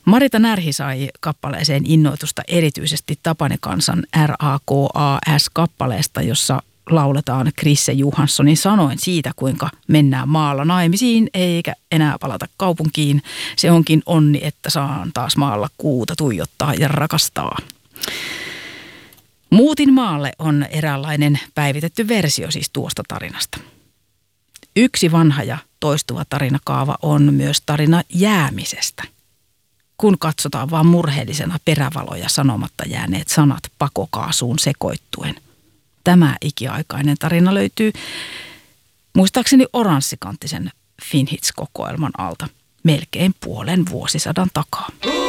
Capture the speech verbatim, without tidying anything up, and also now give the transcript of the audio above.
Marita Närhi sai kappaleeseen innoitusta erityisesti Tapani Kansan R A K A S-kappaleesta, jossa lauletaan Krisse Johanssonin sanoin siitä, kuinka mennään maalla naimisiin eikä enää palata kaupunkiin. Se onkin onni, että saan taas maalla kuuta tuijottaa ja rakastaa. Muutin maalle on eräänlainen päivitetty versio siis tuosta tarinasta. Yksi vanha ja toistuva tarinakaava on myös tarina jäämisestä. Kun katsotaan vaan murheellisena perävaloja sanomatta jääneet sanat pakokaasuun sekoittuen. Tämä ikiaikainen tarina löytyy muistaakseni oranssikanttisen Finhits-kokoelman alta melkein puolen vuosisadan takaa.